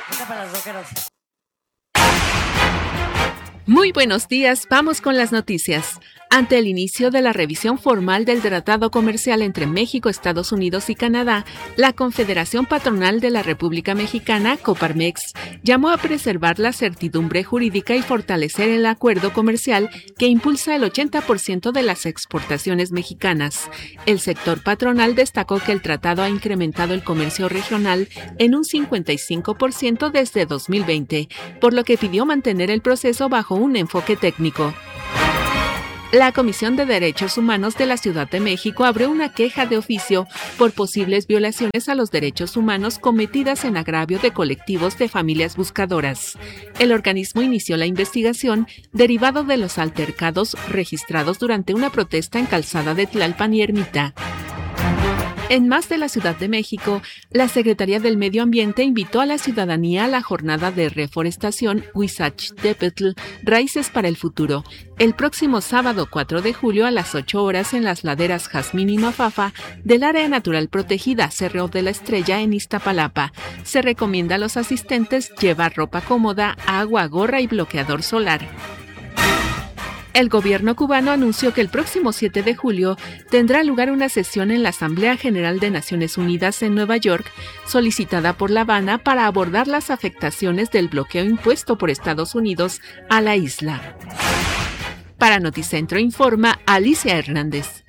Para las rockeras. Muy buenos días, vamos con las noticias. Ante el inicio de la revisión formal del Tratado Comercial entre México, Estados Unidos y Canadá, la Confederación Patronal de la República Mexicana, Coparmex, llamó a preservar la certidumbre jurídica y fortalecer el acuerdo comercial que impulsa el 80% de las exportaciones mexicanas. El sector patronal destacó que el tratado ha incrementado el comercio regional en un 55% desde 2020, por lo que pidió mantener el proceso bajo un enfoque técnico. La Comisión de Derechos Humanos de la Ciudad de México abrió una queja de oficio por posibles violaciones a los derechos humanos cometidas en agravio de colectivos de familias buscadoras. El organismo inició la investigación derivado de los altercados registrados durante una protesta en Calzada de Tlalpan y Ermita. En más de la Ciudad de México, la Secretaría del Medio Ambiente invitó a la ciudadanía a la jornada de reforestación Huizachtepetl, Raíces para el Futuro, el próximo sábado 4 de julio a las 8 horas en las laderas Jazmín y Mafafa del Área Natural Protegida Cerro de la Estrella en Iztapalapa. Se recomienda a los asistentes llevar ropa cómoda, agua, gorra y bloqueador solar. El gobierno cubano anunció que el próximo 7 de julio tendrá lugar una sesión en la Asamblea General de Naciones Unidas en Nueva York, solicitada por La Habana para abordar las afectaciones del bloqueo impuesto por Estados Unidos a la isla. Para Noticentro informa Alicia Hernández.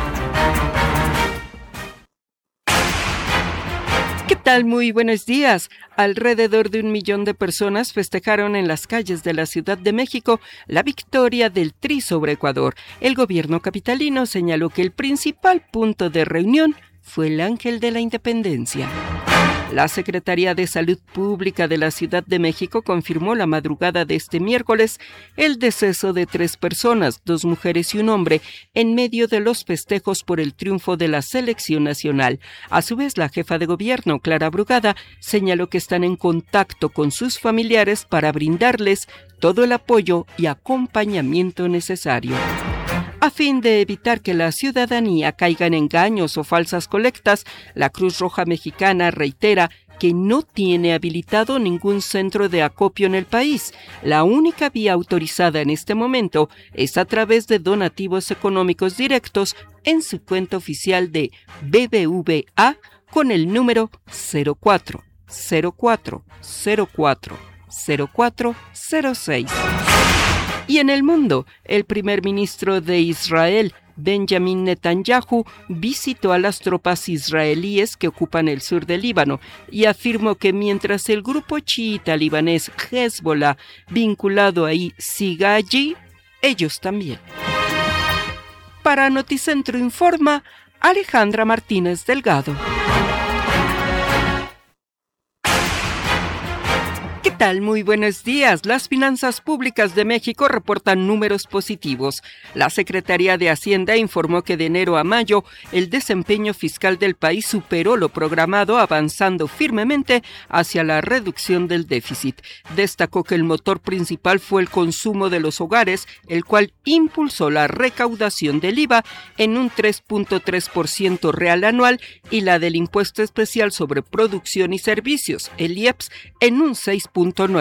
¿Qué tal? Muy buenos días. Alrededor de 1 millón de personas festejaron en las calles de la Ciudad de México la victoria del Tri sobre Ecuador. El gobierno capitalino señaló que el principal punto de reunión fue el Ángel de la Independencia. La Secretaría de Salud Pública de la Ciudad de México confirmó la madrugada de este miércoles el deceso de 3 personas, 2 mujeres y un hombre, en medio de los festejos por el triunfo de la selección nacional. A su vez, la jefa de gobierno, Clara Brugada, señaló que están en contacto con sus familiares para brindarles todo el apoyo y acompañamiento necesario. A fin de evitar que la ciudadanía caiga en engaños o falsas colectas, la Cruz Roja Mexicana reitera que no tiene habilitado ningún centro de acopio en el país. La única vía autorizada en este momento es a través de donativos económicos directos en su cuenta oficial de BBVA con el número 0404040406. Y en el mundo, el primer ministro de Israel, Benjamin Netanyahu, visitó a las tropas israelíes que ocupan el sur del Líbano y afirmó que mientras el grupo chiita libanés Hezbollah, vinculado ahí, siga allí, ellos también. Para Noticentro informa Alejandra Martínez Delgado. ¿Qué tal? Muy buenos días. Las finanzas públicas de México reportan números positivos. La Secretaría de Hacienda informó que de enero a mayo el desempeño fiscal del país superó lo programado, avanzando firmemente hacia la reducción del déficit. Destacó que el motor principal fue el consumo de los hogares, el cual impulsó la recaudación del IVA en un 3.3% real anual y la del impuesto especial sobre producción y servicios, el IEPS, en un 6.9%.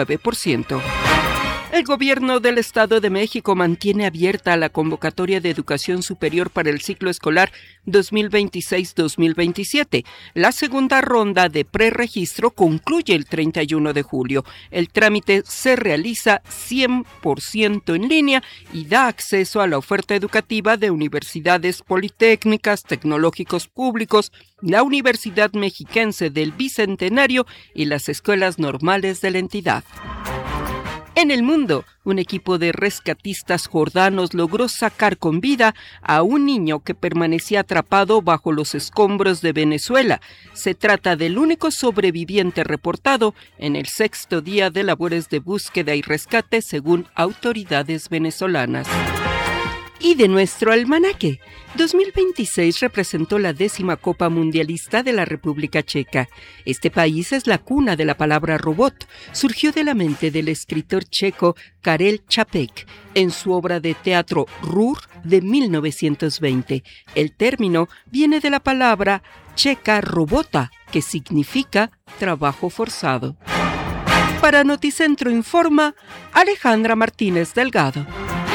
El gobierno del Estado de México mantiene abierta la convocatoria de educación superior para el ciclo escolar 2026-2027. La segunda ronda de preregistro concluye el 31 de julio. El trámite se realiza 100% en línea y da acceso a la oferta educativa de universidades politécnicas, tecnológicos públicos, la Universidad Mexiquense del Bicentenario y las escuelas normales de la entidad. En el mundo, un equipo de rescatistas jordanos logró sacar con vida a un niño que permanecía atrapado bajo los escombros de Venezuela. Se trata del único sobreviviente reportado en el 6º día de labores de búsqueda y rescate, según autoridades venezolanas. Y de nuestro almanaque, 2026 representó la 10ª Copa Mundialista de la República Checa. Este país es la cuna de la palabra robot. Surgió de la mente del escritor checo Karel Čapek en su obra de teatro Rur de 1920. El término viene de la palabra checa robota, que significa trabajo forzado. Para Noticentro informa Alejandra Martínez Delgado.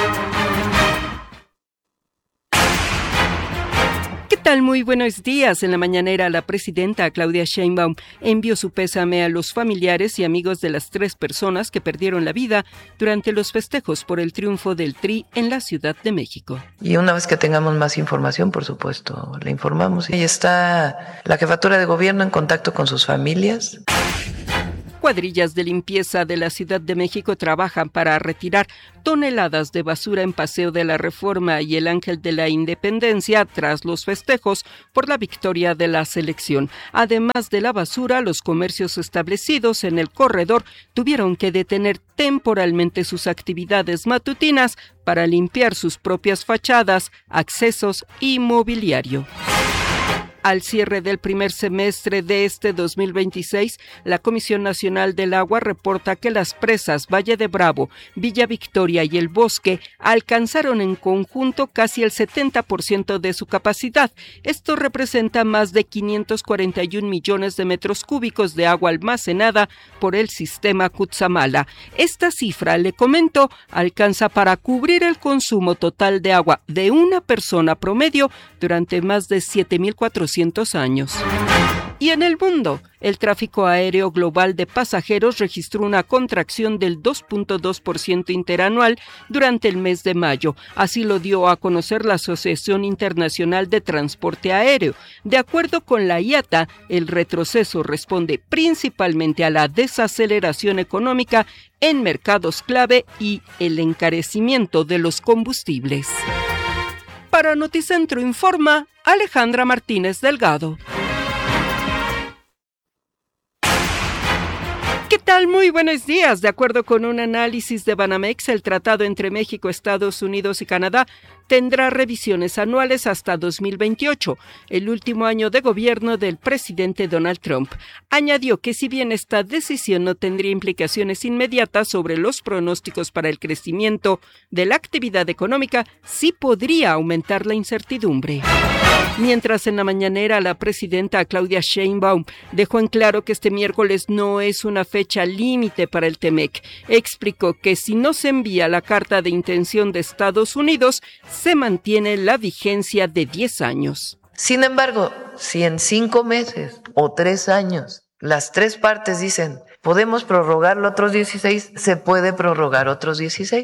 ¿Qué tal? Muy buenos días. En la mañanera, la presidenta Claudia Sheinbaum envió su pésame a los familiares y amigos de las 3 personas que perdieron la vida durante los festejos por el triunfo del TRI en la Ciudad de México. Y una vez que tengamos más información, por supuesto, le informamos. Ahí está la jefatura de gobierno en contacto con sus familias. Cuadrillas de limpieza de la Ciudad de México trabajan para retirar toneladas de basura en Paseo de la Reforma y el Ángel de la Independencia tras los festejos por la victoria de la selección. Además de la basura, los comercios establecidos en el corredor tuvieron que detener temporalmente sus actividades matutinas para limpiar sus propias fachadas, accesos y mobiliario. Al cierre del primer semestre de este 2026, la Comisión Nacional del Agua reporta que las presas Valle de Bravo, Villa Victoria y El Bosque alcanzaron en conjunto casi el 70% de su capacidad. Esto representa más de 541 millones de metros cúbicos de agua almacenada por el sistema Cutzamala. Esta cifra, le comento, alcanza para cubrir el consumo total de agua de una persona promedio durante más de 7.400 años. Y en el mundo, el tráfico aéreo global de pasajeros registró una contracción del 2.2% interanual durante el mes de mayo. Así lo dio a conocer la Asociación Internacional de Transporte Aéreo. De acuerdo con la IATA, el retroceso responde principalmente a la desaceleración económica en mercados clave y el encarecimiento de los combustibles. Para Noticentro informa Alejandra Martínez Delgado. ¿Qué tal? Muy buenos días. De acuerdo con un análisis de Banamex, el tratado entre México, Estados Unidos y Canadá tendrá revisiones anuales hasta 2028, el último año de gobierno del presidente Donald Trump. Añadió que si bien esta decisión no tendría implicaciones inmediatas sobre los pronósticos para el crecimiento de la actividad económica, sí podría aumentar la incertidumbre. Mientras en la mañanera la presidenta Claudia Sheinbaum dejó en claro que este miércoles no es una fecha límite para el TEMEC. Explicó que si no se envía la carta de intención de Estados Unidos, se mantiene la vigencia de 10 años. Sin embargo, si en 5 meses o 3 años las 3 partes dicen podemos prorrogarlo otros 16, se puede prorrogar otros 16.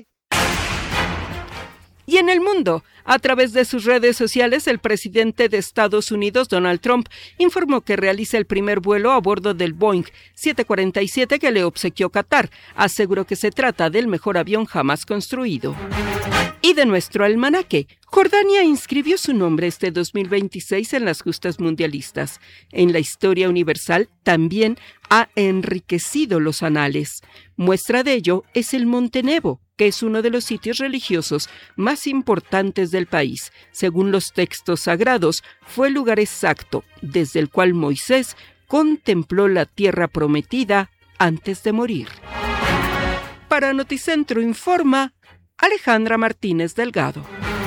Y en el mundo, a través de sus redes sociales, el presidente de Estados Unidos, Donald Trump, informó que realiza el primer vuelo a bordo del Boeing 747 que le obsequió Qatar. Aseguró que se trata del mejor avión jamás construido. Y de nuestro almanaque, Jordania inscribió su nombre este 2026 en las justas mundialistas. En la historia universal también ha enriquecido los anales. Muestra de ello es el Monte Nebo, que es uno de los sitios religiosos más importantes del país. Según los textos sagrados, fue el lugar exacto desde el cual Moisés contempló la tierra prometida antes de morir. Para Noticentro informa Alejandra Martínez Delgado.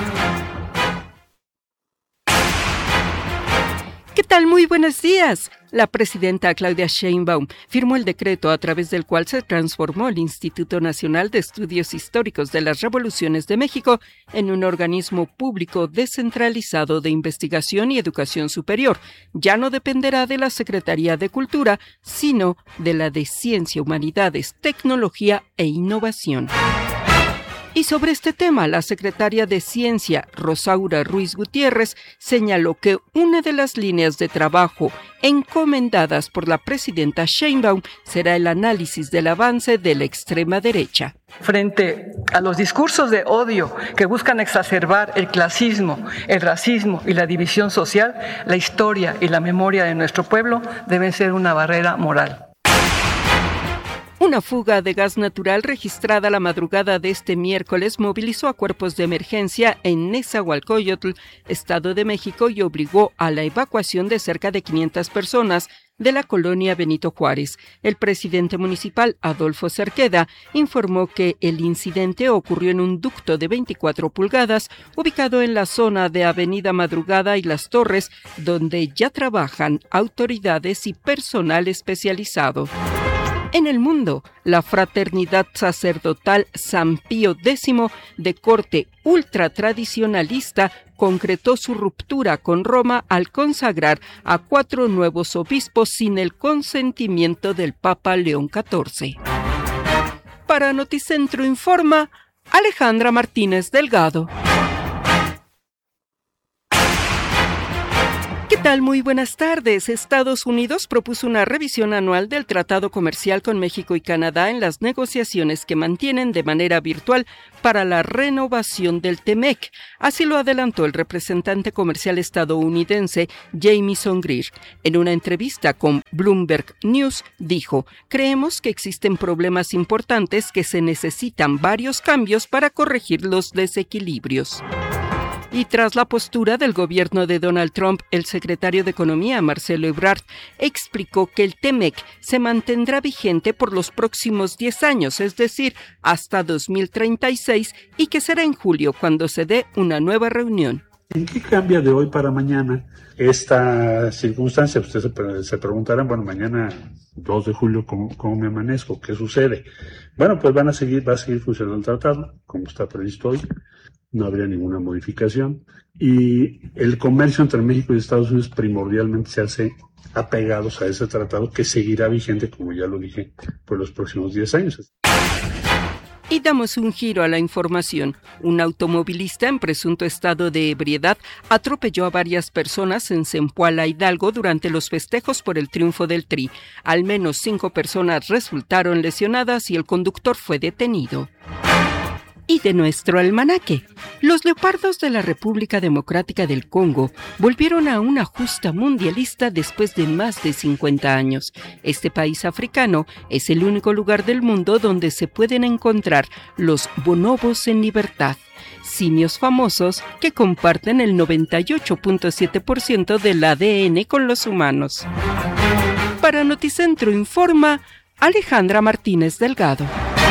¿Qué tal? Muy buenos días. La presidenta Claudia Sheinbaum firmó el decreto a través del cual se transformó el Instituto Nacional de Estudios Históricos de las Revoluciones de México en un organismo público descentralizado de investigación y educación superior. Ya no dependerá de la Secretaría de Cultura, sino de la de Ciencia, Humanidades, Tecnología e Innovación. Y sobre este tema, la secretaria de Ciencia, Rosaura Ruiz Gutiérrez, señaló que una de las líneas de trabajo encomendadas por la presidenta Sheinbaum será el análisis del avance de la extrema derecha. Frente a los discursos de odio que buscan exacerbar el clasismo, el racismo y la división social, la historia y la memoria de nuestro pueblo deben ser una barrera moral. Una fuga de gas natural registrada la madrugada de este miércoles movilizó a cuerpos de emergencia en Nezahualcóyotl, Estado de México, y obligó a la evacuación de cerca de 500 personas de la colonia Benito Juárez. El presidente municipal, Adolfo Cerqueda, informó que el incidente ocurrió en un ducto de 24 pulgadas ubicado en la zona de Avenida Madrugada y Las Torres, donde ya trabajan autoridades y personal especializado. En el mundo, la fraternidad sacerdotal San Pío X, de corte ultratradicionalista, concretó su ruptura con Roma al consagrar a 4 nuevos obispos sin el consentimiento del Papa León XIV. Para Noticentro informa Alejandra Martínez Delgado. ¿Qué tal? Muy buenas tardes. Estados Unidos propuso una revisión anual del Tratado Comercial con México y Canadá en las negociaciones que mantienen de manera virtual para la renovación del TEMEC. Así lo adelantó el representante comercial estadounidense Jamieson Greer. En una entrevista con Bloomberg News dijo: "Creemos que existen problemas importantes que se necesitan varios cambios para corregir los desequilibrios". Y tras la postura del gobierno de Donald Trump, el secretario de Economía, Marcelo Ebrard, explicó que el TEMEC se mantendrá vigente por los próximos 10 años, es decir, hasta 2036, y que será en julio cuando se dé una nueva reunión. ¿En qué cambia de hoy para mañana esta circunstancia? Ustedes se preguntarán, bueno, mañana 2 de julio, ¿cómo me amanezco? ¿Qué sucede? Bueno, pues va a seguir funcionando el tratado, como está previsto hoy. No habría ninguna modificación. Y el comercio entre México y Estados Unidos primordialmente se hace apegados a ese tratado que seguirá vigente, como ya lo dije, por los próximos 10 años. Y damos un giro a la información. Un automovilista en presunto estado de ebriedad atropelló a varias personas en Zempoala, Hidalgo, durante los festejos por el triunfo del Tri. Al menos 5 personas resultaron lesionadas y el conductor fue detenido. Y de nuestro almanaque, los leopardos de la República Democrática del Congo volvieron a una justa mundialista después de más de 50 años. Este país africano es el único lugar del mundo donde se pueden encontrar los bonobos en libertad, simios famosos que comparten el 98.7% del ADN con los humanos. Para Noticentro informa Alejandra Martínez Delgado.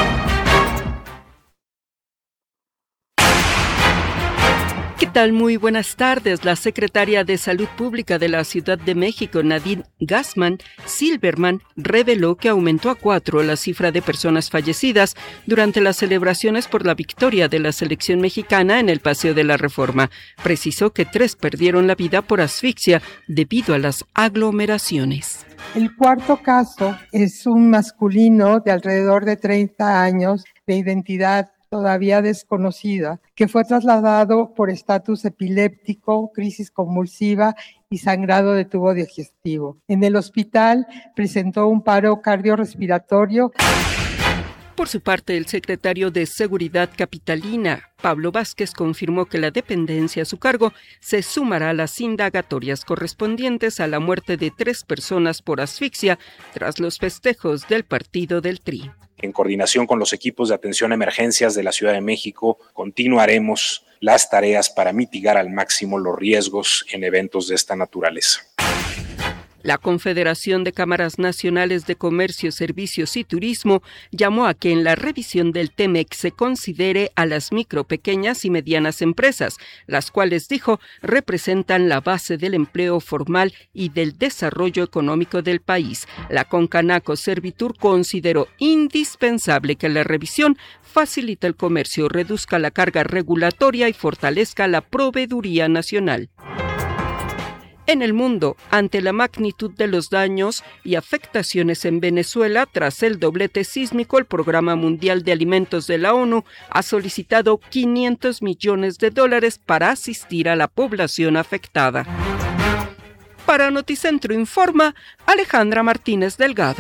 ¿Qué tal? Muy buenas tardes. La secretaria de Salud Pública de la Ciudad de México, Nadine Gassmann-Silberman, reveló que aumentó a 4 la cifra de personas fallecidas durante las celebraciones por la victoria de la selección mexicana en el Paseo de la Reforma. Precisó que 3 perdieron la vida por asfixia debido a las aglomeraciones. El cuarto caso es un masculino de alrededor de 30 años de identidad todavía desconocida, que fue trasladado por estatus epiléptico, crisis convulsiva y sangrado de tubo digestivo. En el hospital presentó un paro cardiorrespiratorio. Por su parte, el secretario de Seguridad capitalina, Pablo Vázquez, confirmó que la dependencia a su cargo se sumará a las indagatorias correspondientes a la muerte de 3 personas por asfixia tras los festejos del partido del Tri. En coordinación con los equipos de atención a emergencias de la Ciudad de México, continuaremos las tareas para mitigar al máximo los riesgos en eventos de esta naturaleza. La Confederación de Cámaras Nacionales de Comercio, Servicios y Turismo llamó a que en la revisión del TEMEC se considere a las micro, pequeñas y medianas empresas, las cuales, dijo, representan la base del empleo formal y del desarrollo económico del país. La Concanaco Servitur consideró indispensable que la revisión facilite el comercio, reduzca la carga regulatoria y fortalezca la proveeduría nacional. En el mundo, ante la magnitud de los daños y afectaciones en Venezuela tras el doblete sísmico, el Programa Mundial de Alimentos de la ONU ha solicitado $500 millones para asistir a la población afectada. Para Noticentro informa Alejandra Martínez Delgado.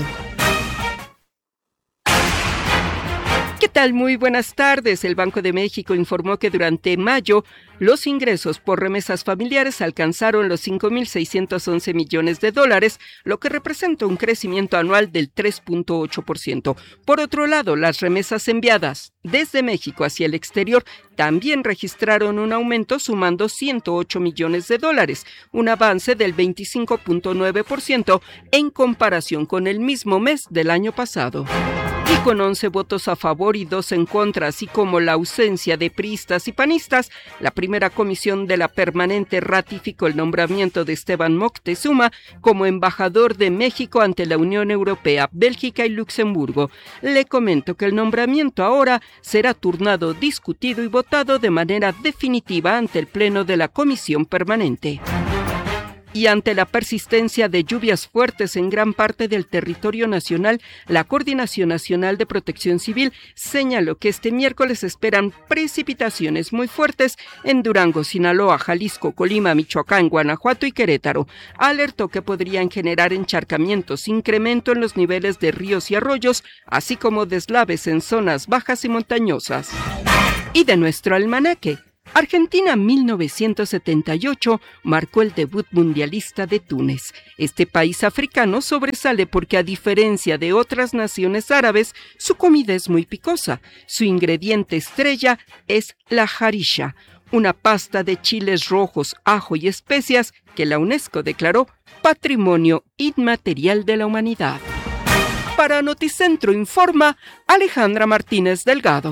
¿Qué tal? Muy buenas tardes. El Banco de México informó que durante mayo los ingresos por remesas familiares alcanzaron los $5,611 millones, lo que representa un crecimiento anual del 3.8%. Por otro lado, las remesas enviadas desde México hacia el exterior también registraron un aumento sumando $108 millones, un avance del 25.9% en comparación con el mismo mes del año pasado. Y con 11 votos a favor y 2 en contra, así como la ausencia de priistas y panistas, la primera comisión de la permanente ratificó el nombramiento de Esteban Moctezuma como embajador de México ante la Unión Europea, Bélgica y Luxemburgo. Le comento que el nombramiento ahora será turnado, discutido y votado de manera definitiva ante el Pleno de la Comisión Permanente. Y ante la persistencia de lluvias fuertes en gran parte del territorio nacional, la Coordinación Nacional de Protección Civil señaló que este miércoles esperan precipitaciones muy fuertes en Durango, Sinaloa, Jalisco, Colima, Michoacán, Guanajuato y Querétaro. Alertó que podrían generar encharcamientos, incremento en los niveles de ríos y arroyos, así como deslaves en zonas bajas y montañosas. Y de nuestro almanaque, Argentina 1978 marcó el debut mundialista de Túnez. Este país africano sobresale porque, a diferencia de otras naciones árabes, su comida es muy picosa. Su ingrediente estrella es la harisha, una pasta de chiles rojos, ajo y especias que la UNESCO declaró Patrimonio Inmaterial de la Humanidad. Para Noticentro informa Alejandra Martínez Delgado.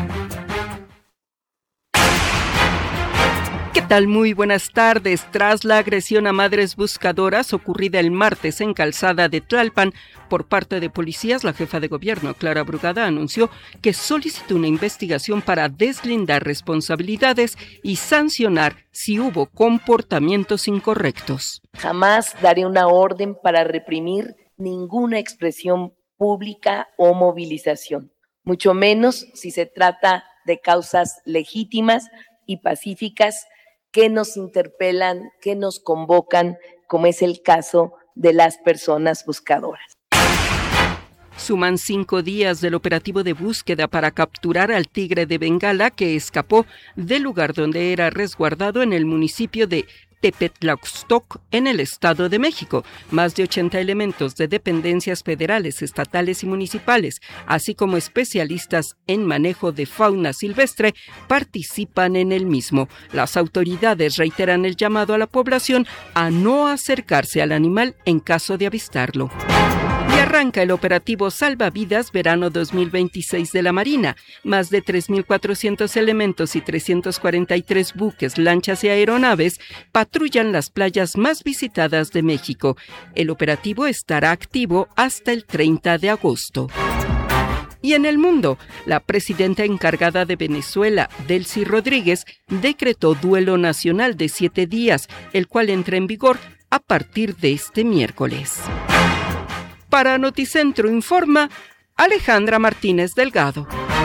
¿Qué tal? Muy buenas tardes. Tras la agresión a madres buscadoras ocurrida el martes en Calzada de Tlalpan por parte de policías, la jefa de gobierno, Clara Brugada, anunció que solicitó una investigación para deslindar responsabilidades y sancionar si hubo comportamientos incorrectos. Jamás daré una orden para reprimir ninguna expresión pública o movilización, mucho menos si se trata de causas legítimas y pacíficas que nos interpelan, que nos convocan, como es el caso de las personas buscadoras. Suman 5 días del operativo de búsqueda para capturar al tigre de Bengala que escapó del lugar donde era resguardado en el municipio de Tepetlaxtoc, en el Estado de México. Más de 80 elementos de dependencias federales, estatales y municipales, así como especialistas en manejo de fauna silvestre, participan en el mismo. Las autoridades reiteran el llamado a la población a no acercarse al animal en caso de avistarlo. Y arranca el operativo Salvavidas Verano 2026 de la Marina. Más de 3.400 elementos y 343 buques, lanchas y aeronaves patrullan las playas más visitadas de México. El operativo estará activo hasta el 30 de agosto. Y en el mundo, la presidenta encargada de Venezuela, Delcy Rodríguez, decretó duelo nacional de 7 días, el cual entra en vigor a partir de este miércoles. Para Noticentro informa Alejandra Martínez Delgado.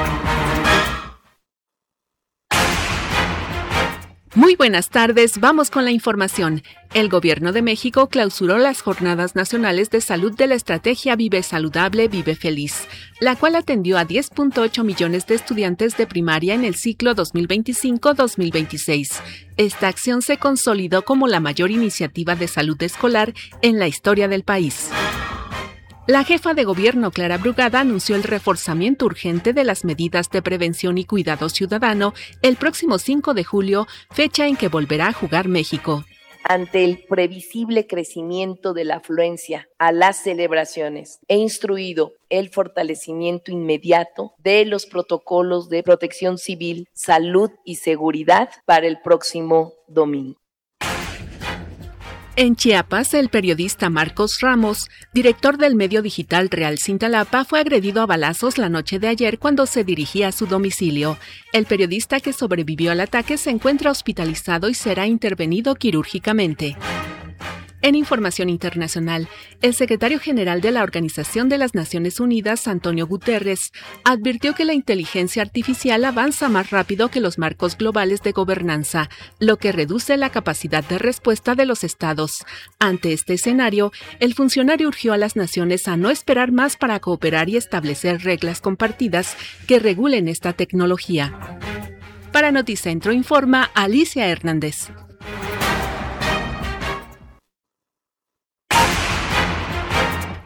Muy buenas tardes, vamos con la información. El Gobierno de México clausuró las Jornadas Nacionales de Salud de la Estrategia Vive Saludable, Vive Feliz, la cual atendió a 10.8 millones de estudiantes de primaria en el ciclo 2025-2026. Esta acción se consolidó como la mayor iniciativa de salud escolar en la historia del país. La jefa de gobierno, Clara Brugada, anunció el reforzamiento urgente de las medidas de prevención y cuidado ciudadano el próximo 5 de julio, fecha en que volverá a jugar México. Ante el previsible crecimiento de la afluencia a las celebraciones, he instruido el fortalecimiento inmediato de los protocolos de protección civil, salud y seguridad para el próximo domingo. En Chiapas, el periodista Marcos Ramos, director del medio digital Real Cintalapa, fue agredido a balazos la noche de ayer cuando se dirigía a su domicilio. El periodista que sobrevivió al ataque se encuentra hospitalizado y será intervenido quirúrgicamente. En información internacional, el secretario general de la Organización de las Naciones Unidas, Antonio Guterres, advirtió que la inteligencia artificial avanza más rápido que los marcos globales de gobernanza, lo que reduce la capacidad de respuesta de los estados. Ante este escenario, el funcionario urgió a las naciones a no esperar más para cooperar y establecer reglas compartidas que regulen esta tecnología. Para Noticentro informa Alicia Hernández.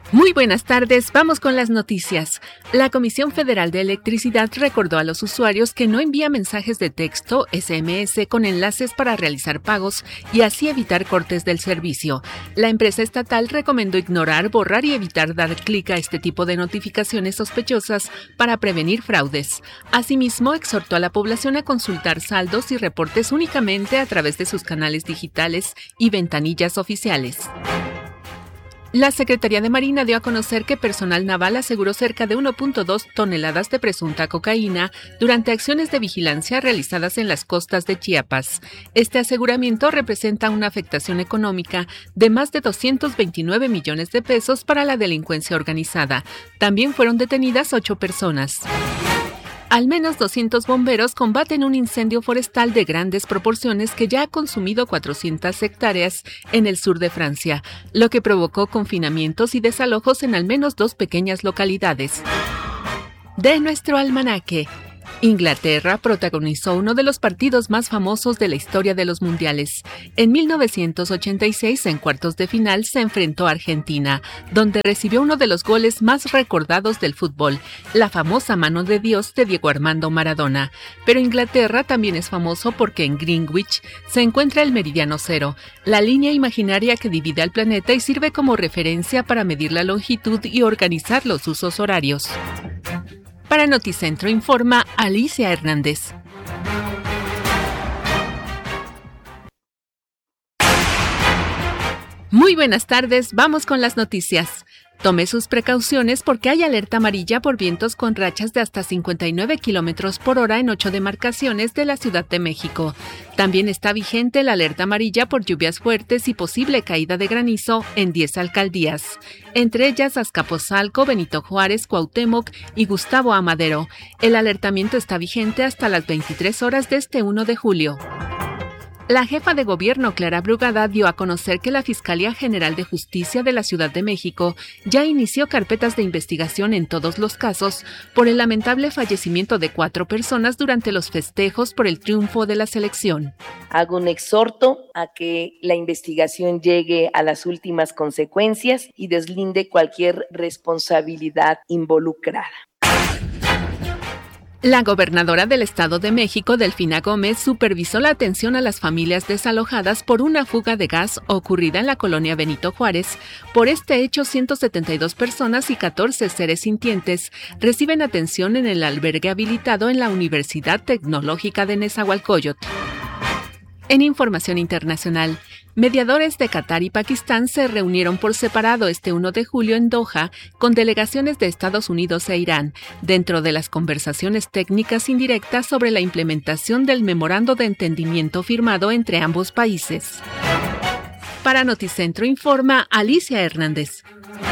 Muy buenas tardes, vamos con las noticias. La Comisión Federal de Electricidad recordó a los usuarios que no envía mensajes de texto, SMS, con enlaces para realizar pagos y así evitar cortes del servicio. La empresa estatal recomendó ignorar, borrar y evitar dar clic a este tipo de notificaciones sospechosas para prevenir fraudes. Asimismo, exhortó a la población a consultar saldos y reportes únicamente a través de sus canales digitales y ventanillas oficiales. La Secretaría de Marina dio a conocer que personal naval aseguró cerca de 1.2 toneladas de presunta cocaína durante acciones de vigilancia realizadas en las costas de Chiapas. Este aseguramiento representa una afectación económica de más de 229 millones de pesos para la delincuencia organizada. También fueron detenidas 8 personas. Al menos 200 bomberos combaten un incendio forestal de grandes proporciones que ya ha consumido 400 hectáreas en el sur de Francia, lo que provocó confinamientos y desalojos en al menos 2 pequeñas localidades. De nuestro almanaque. Inglaterra protagonizó uno de los partidos más famosos de la historia de los mundiales. En 1986, en cuartos de final, se enfrentó a Argentina, donde recibió uno de los goles más recordados del fútbol, la famosa mano de Dios de Diego Armando Maradona. Pero Inglaterra también es famoso porque en Greenwich se encuentra el meridiano cero, la línea imaginaria que divide al planeta y sirve como referencia para medir la longitud y organizar los usos horarios. Para Noticentro informa Alicia Hernández. Muy buenas tardes, vamos con las noticias. Tome sus precauciones porque hay alerta amarilla por vientos con rachas de hasta 59 kilómetros por hora en 8 demarcaciones de la Ciudad de México. También está vigente la alerta amarilla por lluvias fuertes y posible caída de granizo en 10 alcaldías, entre ellas Azcapotzalco, Benito Juárez, Cuauhtémoc y Gustavo Amadero. El alertamiento está vigente hasta las 23 horas de este 1 de julio. La jefa de gobierno, Clara Brugada, dio a conocer que la Fiscalía General de Justicia de la Ciudad de México ya inició carpetas de investigación en todos los casos por el lamentable fallecimiento de 4 personas durante los festejos por el triunfo de la selección. Hago un exhorto a que la investigación llegue a las últimas consecuencias y deslinde cualquier responsabilidad involucrada. La gobernadora del Estado de México, Delfina Gómez, supervisó la atención a las familias desalojadas por una fuga de gas ocurrida en la colonia Benito Juárez. Por este hecho, 172 personas y 14 seres sintientes reciben atención en el albergue habilitado en la Universidad Tecnológica de Nezahualcóyotl. En información internacional, mediadores de Qatar y Pakistán se reunieron por separado este 1 de julio en Doha con delegaciones de Estados Unidos e Irán, dentro de las conversaciones técnicas indirectas sobre la implementación del memorando de entendimiento firmado entre ambos países. Para Noticentro informa Alicia Hernández.